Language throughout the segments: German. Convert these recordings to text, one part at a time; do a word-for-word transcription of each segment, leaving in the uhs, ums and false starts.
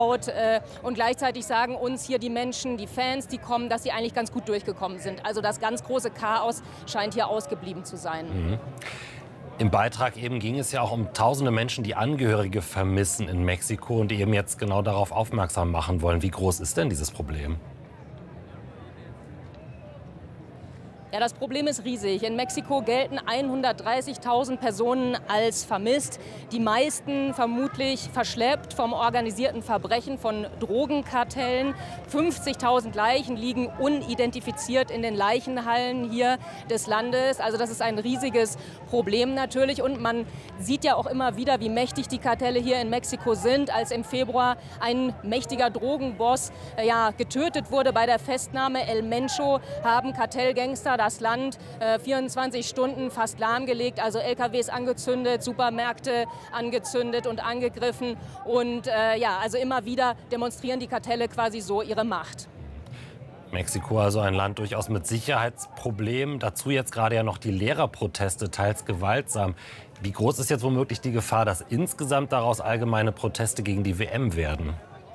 Und gleichzeitig sagen uns hier die Menschen, die Fans, die kommen, dass sie eigentlich ganz gut durchgekommen sind. Also das ganz große Chaos scheint hier ausgeblieben zu sein. Mhm. Im Beitrag eben ging es ja auch um tausende Menschen, die Angehörige vermissen in Mexiko und die eben jetzt genau darauf aufmerksam machen wollen. Wie groß ist denn dieses Problem? Ja, das Problem ist riesig. In Mexiko gelten hundertdreißigtausend Personen als vermisst. Die meisten vermutlich verschleppt vom organisierten Verbrechen, von Drogenkartellen. fünfzigtausend Leichen liegen unidentifiziert in den Leichenhallen hier des Landes. Also das ist ein riesiges Problem natürlich. Und man sieht ja auch immer wieder, wie mächtig die Kartelle hier in Mexiko sind. Als im Februar ein mächtiger Drogenboss äh, ja, getötet wurde bei der Festnahme El Mencho, haben Kartellgangster das Land äh, vierundzwanzig Stunden fast lahmgelegt, also L K Ws angezündet, Supermärkte angezündet und angegriffen. Und äh, ja, also immer wieder demonstrieren die Kartelle quasi so ihre Macht. Mexiko also ein Land durchaus mit Sicherheitsproblemen. Dazu jetzt gerade ja noch die Lehrerproteste, teils gewaltsam. Wie groß ist jetzt womöglich die Gefahr, dass insgesamt daraus allgemeine Proteste gegen die W M werden?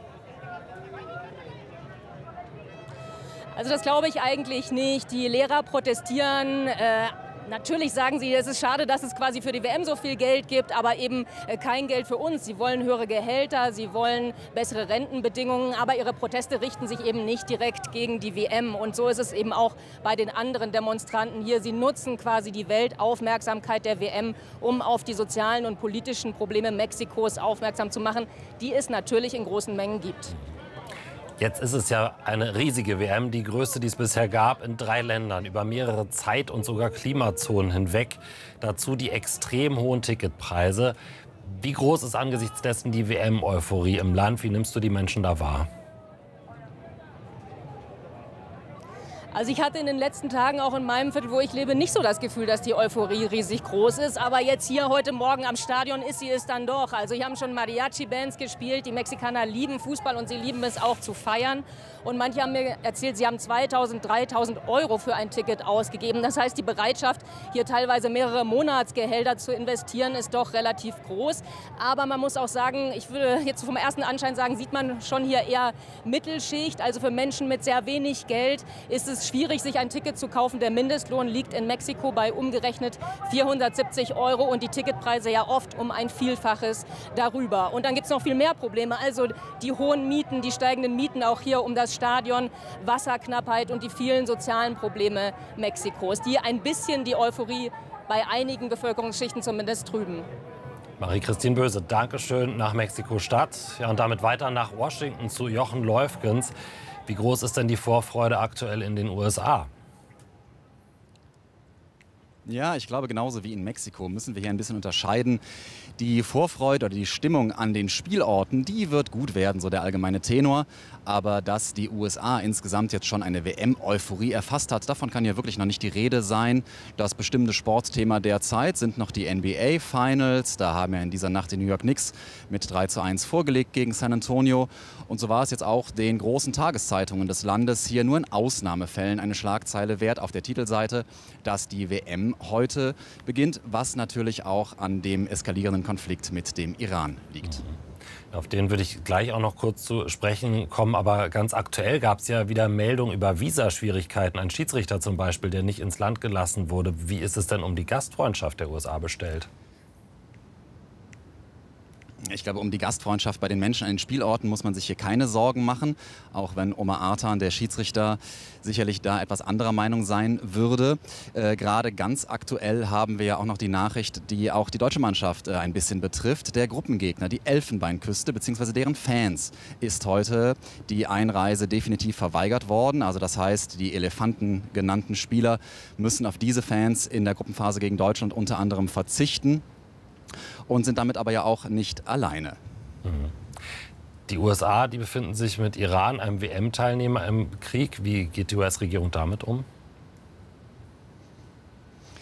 Also das glaube ich eigentlich nicht. Die Lehrer protestieren. Äh, natürlich sagen sie, es ist schade, dass es quasi für die W M so viel Geld gibt, aber eben äh, kein Geld für uns. Sie wollen höhere Gehälter, sie wollen bessere Rentenbedingungen, aber ihre Proteste richten sich eben nicht direkt gegen die W M. Und so ist es eben auch bei den anderen Demonstranten hier. Sie nutzen quasi die Weltaufmerksamkeit der W M, um auf die sozialen und politischen Probleme Mexikos aufmerksam zu machen, die es natürlich in großen Mengen gibt. Jetzt ist es ja eine riesige W M, die größte, die es bisher gab, in drei Ländern, über mehrere Zeit- und sogar Klimazonen hinweg. Dazu die extrem hohen Ticketpreise. Wie groß ist angesichts dessen die W M-Euphorie im Land? Wie nimmst du die Menschen da wahr? Also ich hatte in den letzten Tagen auch in meinem Viertel, wo ich lebe, nicht so das Gefühl, dass die Euphorie riesig groß ist. Aber jetzt hier heute Morgen am Stadion ist sie es dann doch. Also hier haben schon Mariachi-Bands gespielt. Die Mexikaner lieben Fußball und sie lieben es auch zu feiern. Und manche haben mir erzählt, sie haben zweitausend, dreitausend Euro für ein Ticket ausgegeben. Das heißt, die Bereitschaft, hier teilweise mehrere Monatsgehälter zu investieren, ist doch relativ groß. Aber man muss auch sagen, ich würde jetzt vom ersten Anschein sagen, sieht man schon hier eher Mittelschicht. Also für Menschen mit sehr wenig Geld ist es schwierig, sich ein Ticket zu kaufen. Der Mindestlohn liegt in Mexiko bei umgerechnet vierhundertsiebzig Euro und die Ticketpreise ja oft um ein Vielfaches darüber. Und dann gibt es noch viel mehr Probleme. Also die hohen Mieten, die steigenden Mieten auch hier um das Stadion, Wasserknappheit und die vielen sozialen Probleme Mexikos, die ein bisschen die Euphorie bei einigen Bevölkerungsschichten zumindest trüben. Marie-Christine Böse, Dankeschön nach Mexiko-Stadt. Ja, und damit weiter nach Washington zu Jochen Leufgens. Wie groß ist denn die Vorfreude aktuell in den U S A? Ja, ich glaube, genauso wie in Mexiko müssen wir hier ein bisschen unterscheiden. Die Vorfreude oder die Stimmung an den Spielorten, die wird gut werden, so der allgemeine Tenor. Aber dass die U S A insgesamt jetzt schon eine W M-Euphorie erfasst hat, davon kann ja wirklich noch nicht die Rede sein. Das bestimmte Sportthema derzeit sind noch die N B A-Finals. Da haben ja in dieser Nacht die New York Knicks mit drei zu eins vorgelegt gegen San Antonio. Und so war es jetzt auch den großen Tageszeitungen des Landes hier nur in Ausnahmefällen eine Schlagzeile wert auf der Titelseite, dass die W M heute beginnt, was natürlich auch an dem eskalierenden Konflikt mit dem Iran liegt. Auf den würde ich gleich auch noch kurz zu sprechen kommen. Aber ganz aktuell gab es ja wieder Meldungen über Visaschwierigkeiten. Ein Schiedsrichter zum Beispiel, der nicht ins Land gelassen wurde. Wie ist es denn um die Gastfreundschaft der U S A bestellt? Ich glaube, um die Gastfreundschaft bei den Menschen an den Spielorten muss man sich hier keine Sorgen machen. Auch wenn Omar Artan, der Schiedsrichter, sicherlich da etwas anderer Meinung sein würde. Äh, gerade ganz aktuell haben wir ja auch noch die Nachricht, die auch die deutsche Mannschaft äh, ein bisschen betrifft. Der Gruppengegner, die Elfenbeinküste bzw. deren Fans, ist heute die Einreise definitiv verweigert worden. Also das heißt, die Elefanten genannten Spieler müssen auf diese Fans in der Gruppenphase gegen Deutschland unter anderem verzichten. Und sind damit aber ja auch nicht alleine. Die U S A, die befinden sich mit Iran, einem W M-Teilnehmer, im Krieg. Wie geht die U S-Regierung damit um?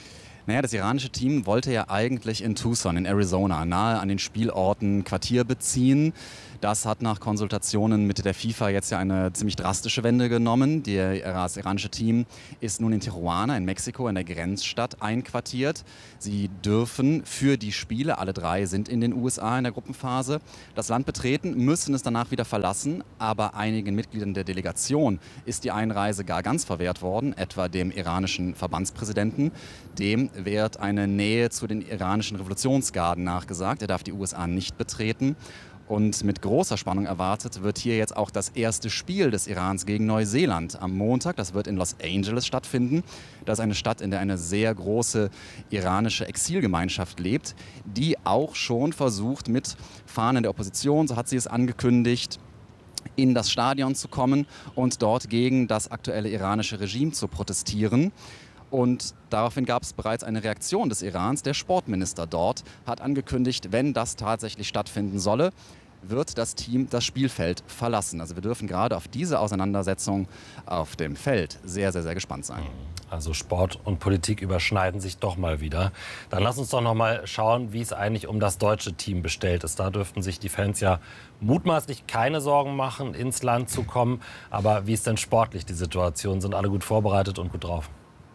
Naja, das iranische Team wollte ja eigentlich in Tucson, in Arizona, nahe an den Spielorten Quartier beziehen. Das hat nach Konsultationen mit der FIFA jetzt ja eine ziemlich drastische Wende genommen. Das iranische Team ist nun in Tijuana in Mexiko, in der Grenzstadt, einquartiert. Sie dürfen für die Spiele, alle drei sind in den U S A in der Gruppenphase, das Land betreten, müssen es danach wieder verlassen. Aber einigen Mitgliedern der Delegation ist die Einreise gar ganz verwehrt worden, etwa dem iranischen Verbandspräsidenten. Dem wird eine Nähe zu den iranischen Revolutionsgarden nachgesagt. Er darf die U S A nicht betreten. Und mit großer Spannung erwartet wird hier jetzt auch das erste Spiel des Irans gegen Neuseeland am Montag. Das wird in Los Angeles stattfinden. Das ist eine Stadt, in der eine sehr große iranische Exilgemeinschaft lebt, die auch schon versucht, mit Fahnen der Opposition, so hat sie es angekündigt, in das Stadion zu kommen und dort gegen das aktuelle iranische Regime zu protestieren. Und daraufhin gab es bereits eine Reaktion des Irans. Der Sportminister dort hat angekündigt, wenn das tatsächlich stattfinden solle, wird das Team das Spielfeld verlassen. Also wir dürfen gerade auf diese Auseinandersetzung auf dem Feld sehr, sehr, sehr gespannt sein. Also Sport und Politik überschneiden sich doch mal wieder. Dann lass uns doch noch mal schauen, wie es eigentlich um das deutsche Team bestellt ist. Da dürften sich die Fans ja mutmaßlich keine Sorgen machen, ins Land zu kommen. Aber wie ist denn sportlich die Situation? Sind alle gut vorbereitet und gut drauf?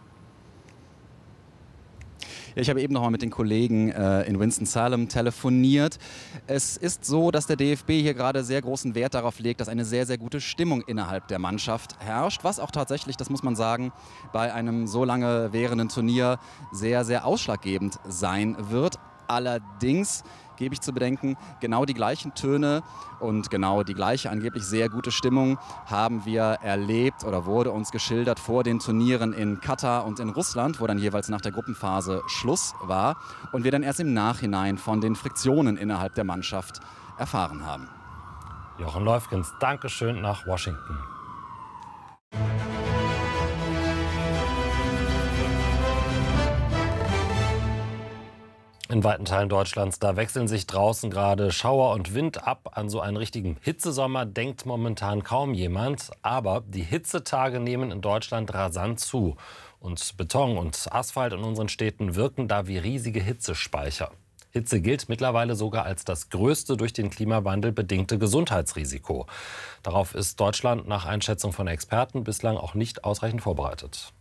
Ja, ich habe eben noch mal mit den Kollegen äh, in Winston-Salem telefoniert. Es ist so, dass der D F B hier gerade sehr großen Wert darauf legt, dass eine sehr, sehr gute Stimmung innerhalb der Mannschaft herrscht, was auch tatsächlich, das muss man sagen, bei einem so lange währenden Turnier sehr, sehr ausschlaggebend sein wird. Allerdings gebe ich zu bedenken, genau die gleichen Töne und genau die gleiche angeblich sehr gute Stimmung haben wir erlebt oder wurde uns geschildert vor den Turnieren in Katar und in Russland, wo dann jeweils nach der Gruppenphase Schluss war und wir dann erst im Nachhinein von den Friktionen innerhalb der Mannschaft erfahren haben. Jochen Leufgens, Dankeschön nach Washington. In weiten Teilen Deutschlands, da wechseln sich draußen gerade Schauer und Wind ab. An so einen richtigen Hitzesommer denkt momentan kaum jemand. Aber die Hitzetage nehmen in Deutschland rasant zu. Und Beton und Asphalt in unseren Städten wirken da wie riesige Hitzespeicher. Hitze gilt mittlerweile sogar als das größte durch den Klimawandel bedingte Gesundheitsrisiko. Darauf ist Deutschland nach Einschätzung von Experten bislang auch nicht ausreichend vorbereitet.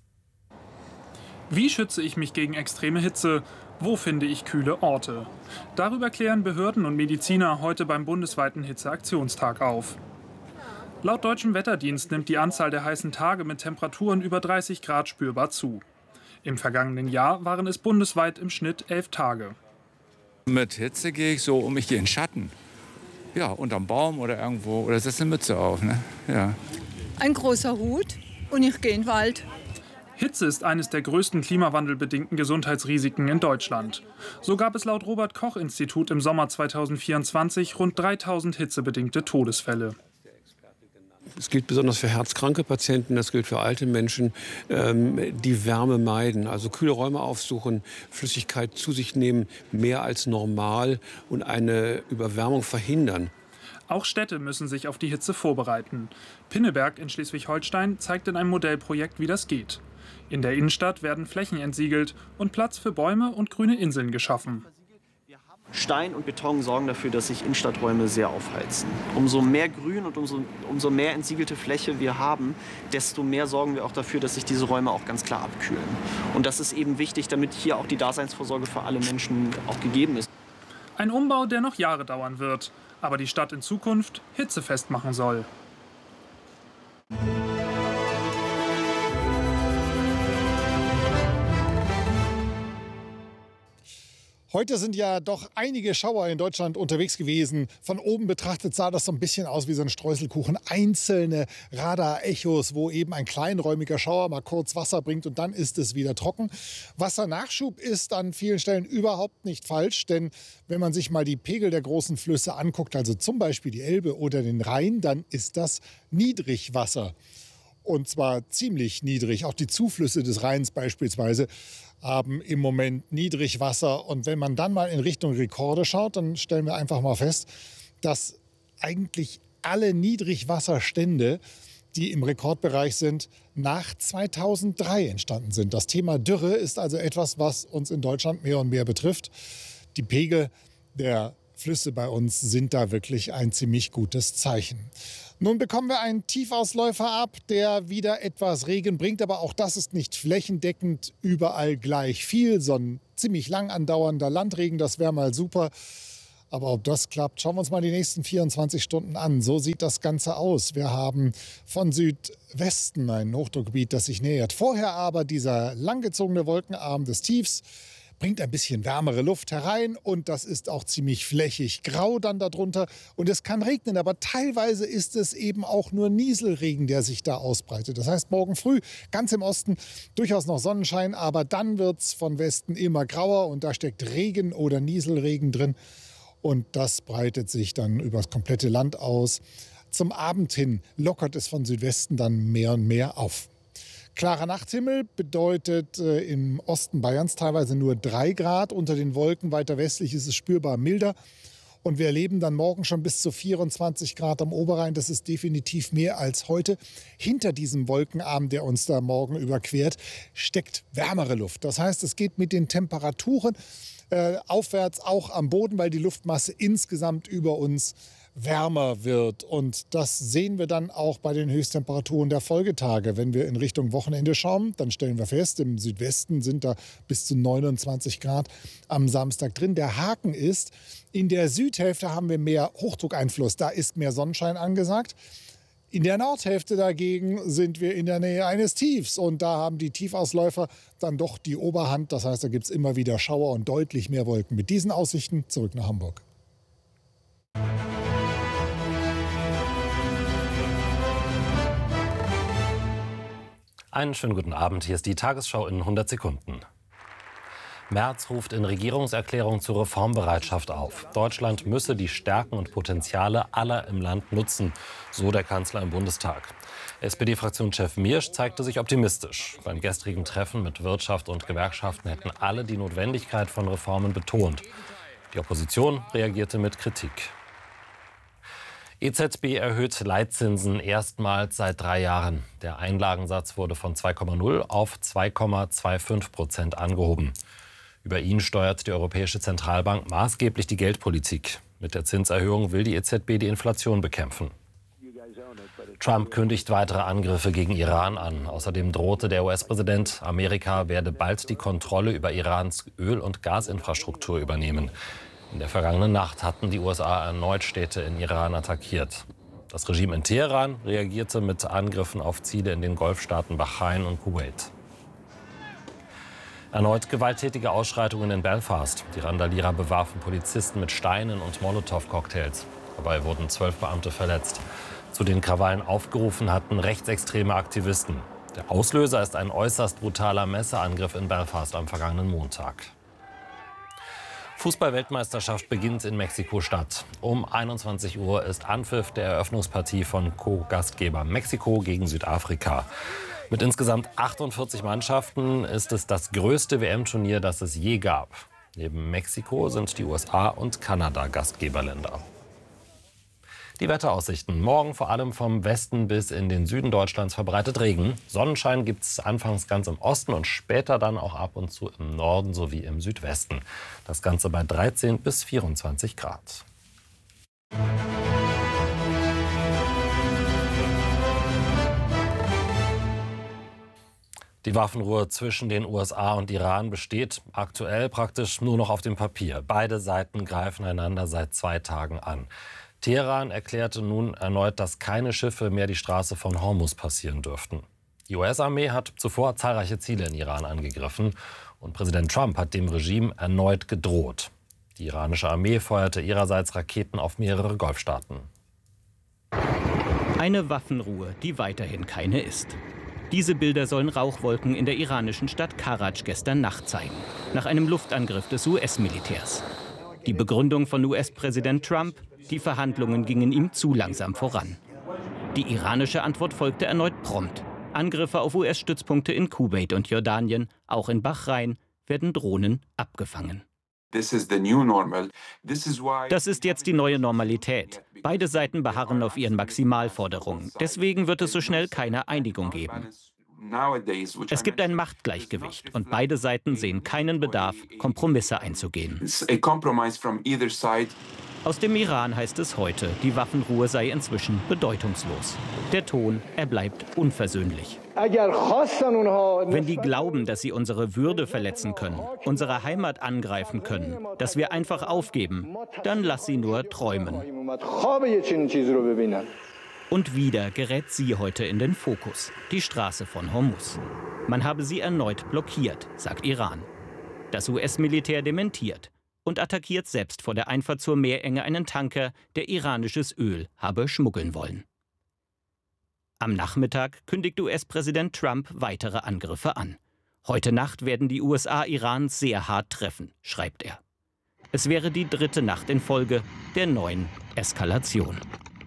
Wie schütze ich mich gegen extreme Hitze? Wo finde ich kühle Orte? Darüber klären Behörden und Mediziner heute beim bundesweiten Hitzeaktionstag auf. Laut Deutschem Wetterdienst nimmt die Anzahl der heißen Tage mit Temperaturen über dreißig Grad spürbar zu. Im vergangenen Jahr waren es bundesweit im Schnitt elf Tage. Mit Hitze gehe ich so um mich in den Schatten. Ja, unterm Baum oder irgendwo oder setze eine Mütze auf. Ne? Ja. Ein großer Hut und ich gehe in den Wald. Hitze ist eines der größten klimawandelbedingten Gesundheitsrisiken in Deutschland. So gab es laut Robert-Koch-Institut im Sommer zweitausendvierundzwanzig rund dreitausend hitzebedingte Todesfälle. Es gilt besonders für herzkranke Patienten, das gilt für alte Menschen, ähm, die Wärme meiden, also kühle Räume aufsuchen, Flüssigkeit zu sich nehmen, mehr als normal und eine Überwärmung verhindern. Auch Städte müssen sich auf die Hitze vorbereiten. Pinneberg in Schleswig-Holstein zeigt in einem Modellprojekt, wie das geht. In der Innenstadt werden Flächen entsiegelt und Platz für Bäume und grüne Inseln geschaffen. Stein und Beton sorgen dafür, dass sich Innenstadträume sehr aufheizen. Umso mehr Grün und umso, umso mehr entsiegelte Fläche wir haben, desto mehr sorgen wir auch dafür, dass sich diese Räume auch ganz klar abkühlen. Und das ist eben wichtig, damit hier auch die Daseinsvorsorge für alle Menschen auch gegeben ist. Ein Umbau, der noch Jahre dauern wird, aber die Stadt in Zukunft hitzefest machen soll. Heute sind ja doch einige Schauer in Deutschland unterwegs gewesen. Von oben betrachtet sah das so ein bisschen aus wie so ein Streuselkuchen. Einzelne Radar-Echos, wo eben ein kleinräumiger Schauer mal kurz Wasser bringt und dann ist es wieder trocken. Wassernachschub ist an vielen Stellen überhaupt nicht falsch, denn wenn man sich mal die Pegel der großen Flüsse anguckt, also zum Beispiel die Elbe oder den Rhein, dann ist das Niedrigwasser. Und zwar ziemlich niedrig. Auch die Zuflüsse des Rheins beispielsweise haben im Moment Niedrigwasser. Und wenn man dann mal in Richtung Rekorde schaut, dann stellen wir einfach mal fest, dass eigentlich alle Niedrigwasserstände die im Rekordbereich sind, nach zweitausenddrei entstanden sind. Das Thema Dürre ist also etwas, was uns in Deutschland mehr und mehr betrifft. Die Pegel der Flüsse bei uns sind da wirklich ein ziemlich gutes Zeichen. Nun bekommen wir einen Tiefausläufer ab, der wieder etwas Regen bringt. Aber auch das ist nicht flächendeckend überall gleich viel. So ein ziemlich lang andauernder Landregen, das wäre mal super. Aber ob das klappt, schauen wir uns mal die nächsten vierundzwanzig Stunden an. So sieht das Ganze aus. Wir haben von Südwesten ein Hochdruckgebiet, das sich nähert. Vorher aber dieser langgezogene Wolkenarm des Tiefs bringt ein bisschen wärmere Luft herein und das ist auch ziemlich flächig grau dann darunter. Und es kann regnen, aber teilweise ist es eben auch nur Nieselregen, der sich da ausbreitet. Das heißt, morgen früh ganz im Osten durchaus noch Sonnenschein, aber dann wird es von Westen immer grauer und da steckt Regen oder Nieselregen drin. Und das breitet sich dann über das komplette Land aus. Zum Abend hin lockert es von Südwesten dann mehr und mehr auf. Klarer Nachthimmel bedeutet äh, im Osten Bayerns teilweise nur drei Grad. Unter den Wolken weiter westlich ist es spürbar milder. Und wir erleben dann morgen schon bis zu vierundzwanzig Grad am Oberrhein. Das ist definitiv mehr als heute. Hinter diesem Wolkenarm, der uns da morgen überquert, steckt wärmere Luft. Das heißt, es geht mit den Temperaturen äh, aufwärts auch am Boden, weil die Luftmasse insgesamt über uns wärmer wird. Und das sehen wir dann auch bei den Höchsttemperaturen der Folgetage. Wenn wir in Richtung Wochenende schauen, dann stellen wir fest, im Südwesten sind da bis zu neunundzwanzig Grad am Samstag drin. Der Haken ist, in der Südhälfte haben wir mehr Hochdruckeinfluss. Da ist mehr Sonnenschein angesagt. In der Nordhälfte dagegen sind wir in der Nähe eines Tiefs. Und da haben die Tiefausläufer dann doch die Oberhand. Das heißt, da gibt es immer wieder Schauer und deutlich mehr Wolken. Mit diesen Aussichten zurück nach Hamburg. Einen schönen guten Abend. Hier ist die Tagesschau in hundert Sekunden. Merz ruft in Regierungserklärung zur Reformbereitschaft auf. Deutschland müsse die Stärken und Potenziale aller im Land nutzen, so der Kanzler im Bundestag. S P D-Fraktionschef Miersch zeigte sich optimistisch. Beim gestrigen Treffen mit Wirtschaft und Gewerkschaften hätten alle die Notwendigkeit von Reformen betont. Die Opposition reagierte mit Kritik. E Z B erhöht Leitzinsen erstmals seit drei Jahren. Der Einlagensatz wurde von zwei Komma null auf zwei Komma fünfundzwanzig Prozent angehoben. Über ihn steuert die Europäische Zentralbank maßgeblich die Geldpolitik. Mit der Zinserhöhung will die E Z B die Inflation bekämpfen. Trump kündigt weitere Angriffe gegen Iran an. Außerdem drohte der U S-Präsident, Amerika werde bald die Kontrolle über Irans Öl- und Gasinfrastruktur übernehmen. In der vergangenen Nacht hatten die U S A erneut Städte in Iran attackiert. Das Regime in Teheran reagierte mit Angriffen auf Ziele in den Golfstaaten Bahrain und Kuwait. Erneut gewalttätige Ausschreitungen in Belfast. Die Randalierer bewarfen Polizisten mit Steinen und Molotow-Cocktails. Dabei wurden zwölf Beamte verletzt. Zu den Krawallen aufgerufen hatten rechtsextreme Aktivisten. Der Auslöser ist ein äußerst brutaler Messerangriff in Belfast am vergangenen Montag. Fußball-Weltmeisterschaft beginnt in Mexiko-Stadt. Um einundzwanzig Uhr ist Anpfiff der Eröffnungspartie von Co-Gastgeber Mexiko gegen Südafrika. Mit insgesamt achtundvierzig Mannschaften ist es das größte W M-Turnier, das es je gab. Neben Mexiko sind die U S A und Kanada Gastgeberländer. Die Wetteraussichten. Morgen vor allem vom Westen bis in den Süden Deutschlands verbreitet Regen. Sonnenschein gibt es anfangs ganz im Osten und später dann auch ab und zu im Norden sowie im Südwesten. Das Ganze bei dreizehn bis vierundzwanzig Grad. Die Waffenruhe zwischen den U S A und Iran besteht aktuell praktisch nur noch auf dem Papier. Beide Seiten greifen einander seit zwei Tagen an. Teheran erklärte nun erneut, dass keine Schiffe mehr die Straße von Hormuz passieren dürften. Die U S-Armee hat zuvor zahlreiche Ziele in Iran angegriffen und Präsident Trump hat dem Regime erneut gedroht. Die iranische Armee feuerte ihrerseits Raketen auf mehrere Golfstaaten. Eine Waffenruhe, die weiterhin keine ist. Diese Bilder sollen Rauchwolken in der iranischen Stadt Karaj gestern Nacht zeigen, nach einem Luftangriff des U S-Militärs. Die Begründung von U S-Präsident Trump: Die Verhandlungen gingen ihm zu langsam voran. Die iranische Antwort folgte erneut prompt. Angriffe auf U S-Stützpunkte in Kuwait und Jordanien, auch in Bahrain, werden Drohnen abgefangen. Das ist jetzt die neue Normalität. Beide Seiten beharren auf ihren Maximalforderungen. Deswegen wird es so schnell keine Einigung geben. Es gibt ein Machtgleichgewicht und beide Seiten sehen keinen Bedarf, Kompromisse einzugehen. Aus dem Iran heißt es heute, die Waffenruhe sei inzwischen bedeutungslos. Der Ton, er bleibt unversöhnlich. Wenn die glauben, dass sie unsere Würde verletzen können, unsere Heimat angreifen können, dass wir einfach aufgeben, dann lass sie nur träumen. Und wieder gerät sie heute in den Fokus, die Straße von Hormuz. Man habe sie erneut blockiert, sagt Iran. Das U S-Militär dementiert und attackiert selbst vor der Einfahrt zur Meerenge einen Tanker, der iranisches Öl habe schmuggeln wollen. Am Nachmittag kündigt U S-Präsident Trump weitere Angriffe an. Heute Nacht werden die U S A Iran sehr hart treffen, schreibt er. Es wäre die dritte Nacht in Folge der neuen Eskalation.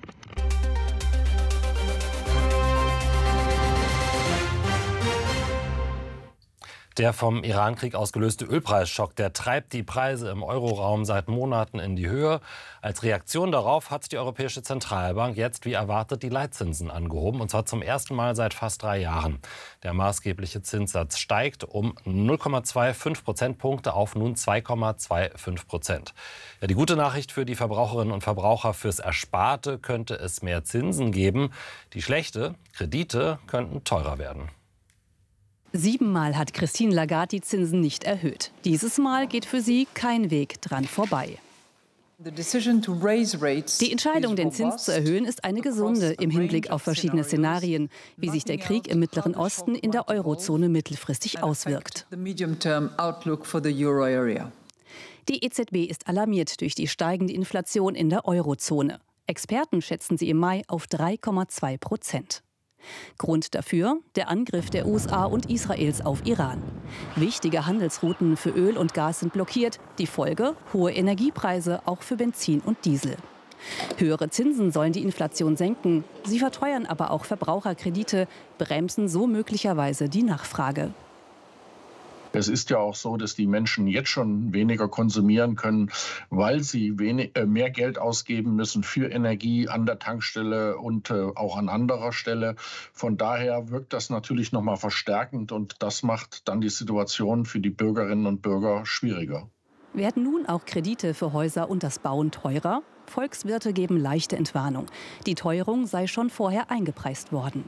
Der vom Iran-Krieg ausgelöste Ölpreisschock, der treibt die Preise im Euroraum seit Monaten in die Höhe. Als Reaktion darauf hat die Europäische Zentralbank jetzt, wie erwartet, die Leitzinsen angehoben. Und zwar zum ersten Mal seit fast drei Jahren. Der maßgebliche Zinssatz steigt um null Komma fünfundzwanzig Prozentpunkte auf nun zwei Komma fünfundzwanzig Prozent. Ja, die gute Nachricht für die Verbraucherinnen und Verbraucher: Fürs Ersparte könnte es mehr Zinsen geben. Die schlechte: Kredite könnten teurer werden. Siebenmal hat Christine Lagarde die Zinsen nicht erhöht. Dieses Mal geht für sie kein Weg dran vorbei. Die Entscheidung, den Zins zu erhöhen, ist eine gesunde im Hinblick auf verschiedene Szenarien, wie sich der Krieg im Mittleren Osten in der Eurozone mittelfristig auswirkt. Die E Z B ist alarmiert durch die steigende Inflation in der Eurozone. Experten schätzen sie im Mai auf drei Komma zwei Prozent. Grund dafür der Angriff der U S A und Israels auf Iran. Wichtige Handelsrouten für Öl und Gas sind blockiert. Die Folge: hohe Energiepreise, auch für Benzin und Diesel. Höhere Zinsen sollen die Inflation senken. Sie verteuern aber auch Verbraucherkredite, bremsen so möglicherweise die Nachfrage. Es ist ja auch so, dass die Menschen jetzt schon weniger konsumieren können, weil sie wenig, äh, mehr Geld ausgeben müssen für Energie an der Tankstelle und äh, auch an anderer Stelle. Von daher wirkt das natürlich noch mal verstärkend und das macht dann die Situation für die Bürgerinnen und Bürger schwieriger. Werden nun auch Kredite für Häuser und das Bauen teurer? Volkswirte geben leichte Entwarnung. Die Teuerung sei schon vorher eingepreist worden.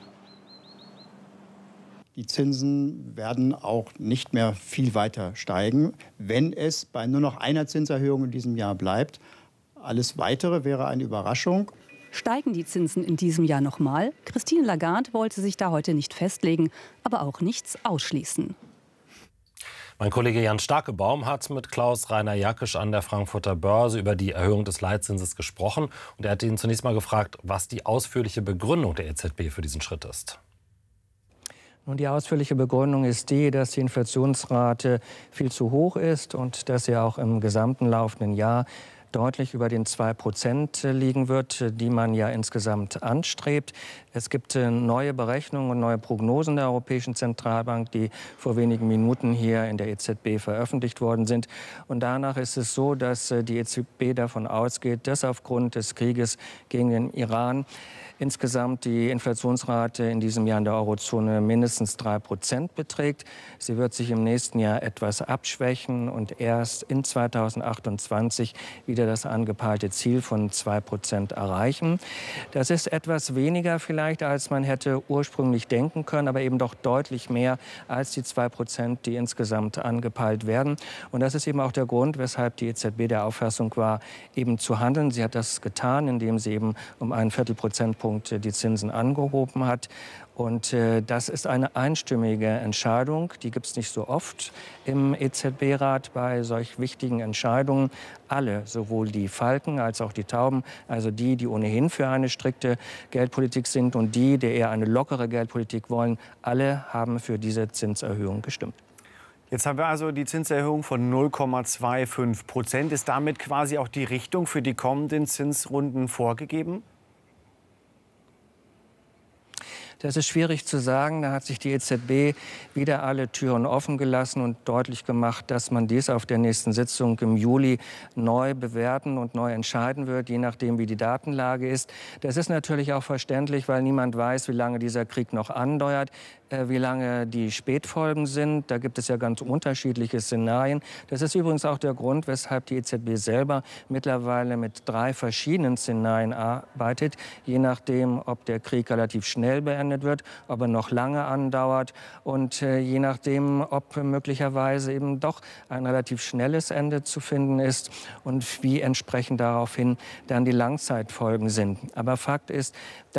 Die Zinsen werden auch nicht mehr viel weiter steigen, wenn es bei nur noch einer Zinserhöhung in diesem Jahr bleibt. Alles Weitere wäre eine Überraschung. Steigen die Zinsen in diesem Jahr noch mal? Christine Lagarde wollte sich da heute nicht festlegen, aber auch nichts ausschließen. Mein Kollege Jan Starkebaum hat mit Klaus-Rainer Jakisch an der Frankfurter Börse über die Erhöhung des Leitzinses gesprochen. Und er hat ihn zunächst mal gefragt, was die ausführliche Begründung der E Z B für diesen Schritt ist. Und die ausführliche Begründung ist die, dass die Inflationsrate viel zu hoch ist und dass sie auch im gesamten laufenden Jahr deutlich über den zwei Prozent liegen wird, die man ja insgesamt anstrebt. Es gibt neue Berechnungen und neue Prognosen der Europäischen Zentralbank, die vor wenigen Minuten hier in der E Z B veröffentlicht worden sind. Und danach ist es so, dass die E Z B davon ausgeht, dass aufgrund des Krieges gegen den Iran insgesamt die Inflationsrate in diesem Jahr in der Eurozone mindestens drei Prozent beträgt. Sie wird sich im nächsten Jahr etwas abschwächen und erst in zweitausendachtundzwanzig wieder das angepeilte Ziel von zwei Prozent erreichen. Das ist etwas weniger vielleicht, als man hätte ursprünglich denken können, aber eben doch deutlich mehr als die zwei Prozent, die insgesamt angepeilt werden. Und das ist eben auch der Grund, weshalb die E Z B der Auffassung war, eben zu handeln. Sie hat das getan, indem sie eben um einen Viertelprozentpunkt die Zinsen angehoben hat. Und äh, das ist eine einstimmige Entscheidung. Die gibt es nicht so oft im E Z B-Rat bei solch wichtigen Entscheidungen. Alle, sowohl die Falken als auch die Tauben, also die, die ohnehin für eine strikte Geldpolitik sind und die, die eher eine lockere Geldpolitik wollen, alle haben für diese Zinserhöhung gestimmt. Jetzt haben wir also die Zinserhöhung von null Komma fünfundzwanzig Prozent. Ist damit quasi auch die Richtung für die kommenden Zinsrunden vorgegeben? Das ist schwierig zu sagen. Da hat sich die E Z B wieder alle Türen offen gelassen und deutlich gemacht, dass man dies auf der nächsten Sitzung im Juli neu bewerten und neu entscheiden wird, je nachdem, wie die Datenlage ist. Das ist natürlich auch verständlich, weil niemand weiß, wie lange dieser Krieg noch andauert, wie lange die Spätfolgen sind. Da gibt es ja ganz unterschiedliche Szenarien. Das ist übrigens auch der Grund, weshalb die E Z B selber mittlerweile mit drei verschiedenen Szenarien arbeitet, je nachdem, ob der Krieg relativ schnell beendet wird, ob er noch lange andauert und äh, je nachdem, ob möglicherweise eben doch ein relativ schnelles Ende zu finden ist und wie entsprechend daraufhin dann die Langzeitfolgen sind. Aber Fakt ist,